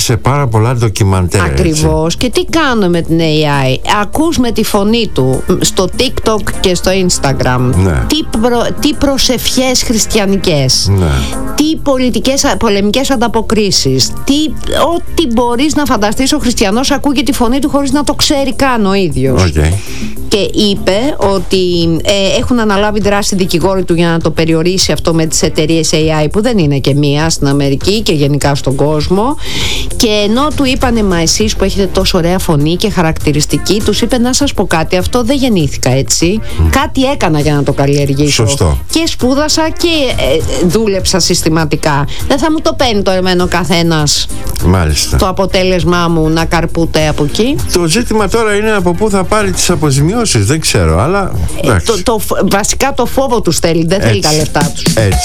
σε πάρα πολλά ντοκιμαντέρ. Ακριβώς. Και τι κάνω με την AI? Ακούς με τη φωνή του στο TikTok και στο Instagram, ναι, τι προσευχές χριστιανικές, ναι, τι πολεμικές ανταποκρίσεις, ό,τι μπορείς να φανταστείς. Ο χριστιανός ακούει τη φωνή του χωρίς να το ξέρει καν ο ίδιος. Okay. Και είπε ότι έχουν αναλάβει δράση δικηγόροι του για να το περιορίσει αυτό με τις εταιρείες AI, που δεν είναι και μία, στην Αμερική και γενικά στον κόσμο. Και ενώ του είπανε, μα εσείς που έχετε τόσο ωραία φωνή και χαρακτηριστική, τους είπε, να σας πω κάτι, αυτό δεν γεννήθηκα έτσι. Κάτι έκανα για να το καλλιεργήσω. Σωστό. Και σπούδασα και δούλεψα συστηματικά. Δεν θα μου το παίρνει το εμένα ο καθένας. Μάλιστα. Το αποτέλεσμά μου να καρπούται από εκεί. Το ζήτημα τώρα είναι από πού θα πάρει τις αποζημιώσεις, δεν ξέρω, αλλά βασικά το φόβο τους θέλει, δεν θέλει τα λεφτά τους. Έτσι.